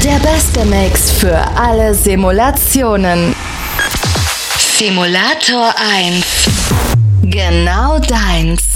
Der beste Mix für alle Simulationen. Simulator 1. Genau deins.